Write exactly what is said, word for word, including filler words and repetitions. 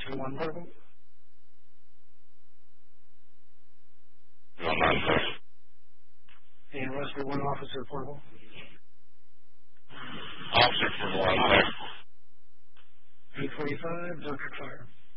Officer one portable. No, nine six. And Western one Officer portable. Officer for one six. eight forty-five, Dunkirk Fire.